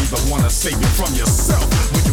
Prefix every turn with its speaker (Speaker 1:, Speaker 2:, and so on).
Speaker 1: the one to save you from yourself. When you